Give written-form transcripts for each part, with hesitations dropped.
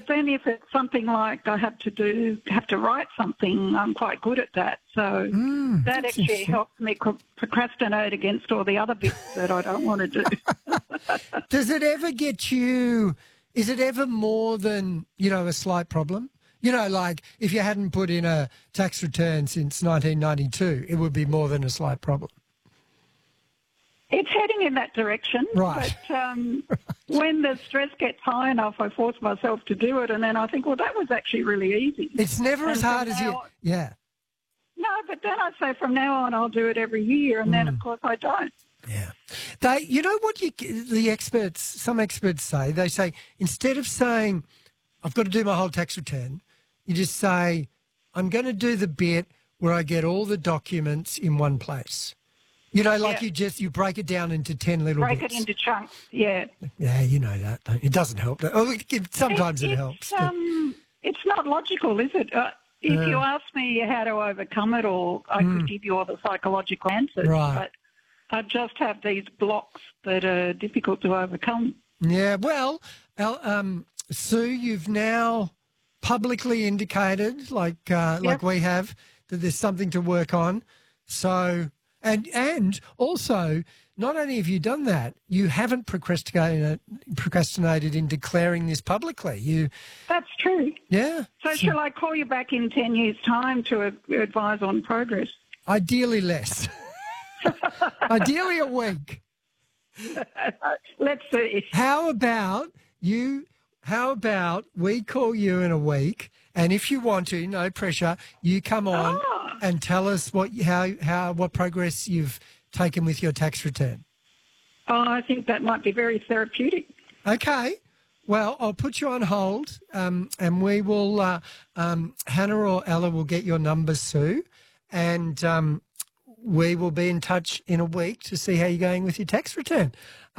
then if it's something like I have to write something, I'm quite good at that. So that actually helps me procrastinate against all the other bits that I don't want to do. Does it ever get you, is it ever more than, a slight problem? Like if you hadn't put in a tax return since 1992, it would be more than a slight problem. It's heading in that direction, right. But when the stress gets high enough, I force myself to do it, and then I think, well, that was actually really easy. It's never as hard as you... Yeah. No, but then I say from now on I'll do it every year, and then, of course, I don't. Yeah. The experts, some experts say, they say, instead of saying, I've got to do my whole tax return, you just say, I'm going to do the bit where I get all the documents in one place. You break it down into 10 little bits. Break it into chunks, yeah. Yeah, you know that. It doesn't help. Sometimes it helps. It's not logical, is it? If you ask me how to overcome it all, I could give you all the psychological answers. Right. But I just have these blocks that are difficult to overcome. Yeah, well, Sue, you've now publicly indicated, like we have, that there's something to work on. So... And also, not only have you done that, you haven't procrastinated in declaring this publicly. That's true. Yeah. So shall I call you back in 10 years' time to advise on progress? Ideally less. Ideally a week. Let's see. How about we call you in a week, and if you want to, no pressure, you come on and tell us what progress you've taken with your tax return. Oh, I think that might be very therapeutic. Okay. Well, I'll put you on hold, and we will, Hannah or Ella will get your number, Sue, and we will be in touch in a week to see how you're going with your tax return.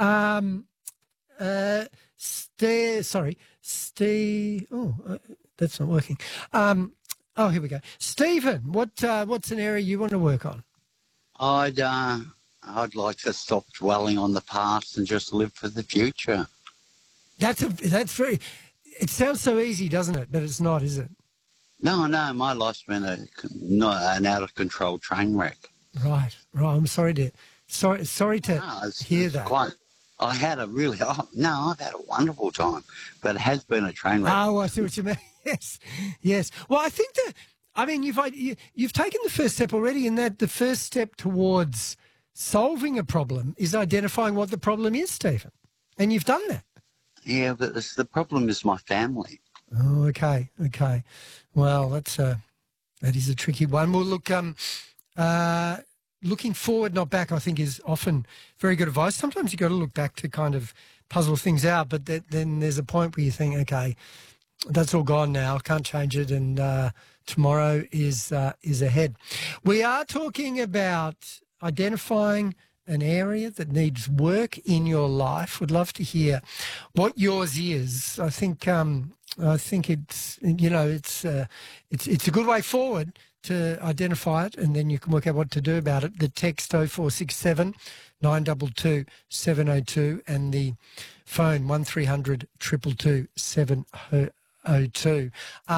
Steve. Oh, that's not working. Here we go. Stephen, what's an area you want to work on? I'd like to stop dwelling on the past and just live for the future. That's very. It sounds so easy, doesn't it? But it's not, is it? No. My life's been an out of control train wreck. Right. I'm sorry to hear that. I've had a wonderful time, but it has been a train wreck. Oh, I see what you mean. Yes. Well, I think you've taken the first step already, in that the first step towards solving a problem is identifying what the problem is, Stephen, and you've done that. Yeah, but the problem is my family. Oh, okay. Well, that is a tricky one. Well, look, looking forward, not back, I think is often very good advice. Sometimes you've got to look back to kind of puzzle things out, but then there's a point where you think, okay, that's all gone now, can't change it, and tomorrow is ahead. We are talking about identifying an area that needs work in your life. Would love to hear what yours is. I think it's it's a good way forward to identify it, and then you can work out what to do about it. The text 0467 922 702 and the phone 1300 222 702.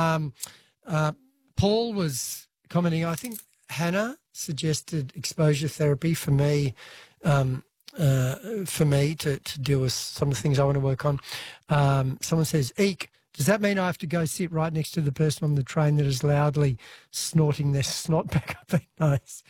Paul was commenting, I think Hannah suggested exposure therapy for me to deal with some of the things I want to work on. Someone says, Eek, does that mean I have to go sit right next to the person on the train that is loudly snorting their snot back up their nose?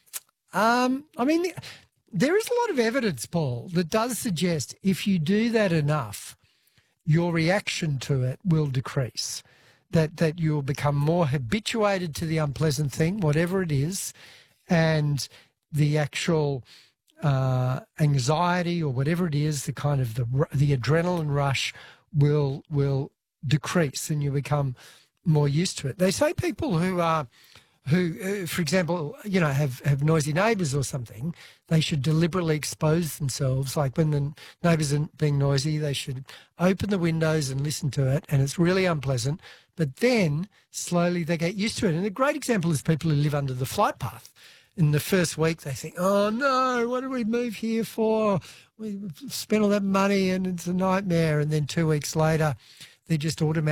There is a lot of evidence, Paul, that does suggest if you do that enough, your reaction to it will decrease, that you'll become more habituated to the unpleasant thing, whatever it is, and the actual anxiety or whatever it is, the kind of the adrenaline rush will decrease, and you become more used to it. They say people who, for example, have noisy neighbours or something, they should deliberately expose themselves. Like when the neighbours are being noisy, they should open the windows and listen to it, and it's really unpleasant. But then slowly they get used to it. And a great example is people who live under the flight path. In the first week, they think, oh, no, what did we move here for? We spent all that money and it's a nightmare. And then 2 weeks later, they're just automatic.